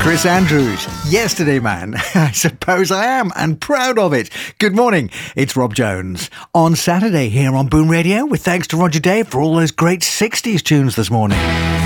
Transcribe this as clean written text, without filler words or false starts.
Chris Andrews, Yesterday Man. I suppose I am, and proud of it. Good morning, it's Rob Jones. On Saturday here on Boom Radio, with thanks to Roger Dave for all those great 60s tunes this morning.